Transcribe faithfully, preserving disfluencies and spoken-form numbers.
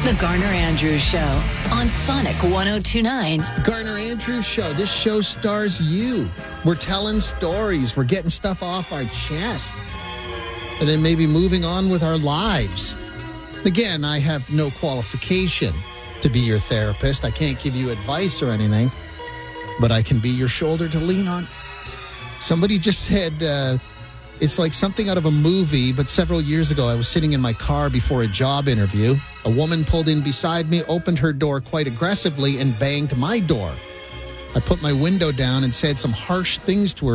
The Garner Andrews Show on Sonic one oh two point nine. It's the Garner Andrews Show. This show stars you. We're telling stories. We're getting stuff off our chest. And then maybe moving on with our lives. Again, I have no qualification to be your therapist. I can't give you advice or anything. But I can be your shoulder to lean on. Somebody just said... Uh, It's like something out of a movie, but several years ago, I was sitting in my car before a job interview. A woman pulled in beside me, opened her door quite aggressively, and banged my door. I put my window down and said some harsh things to her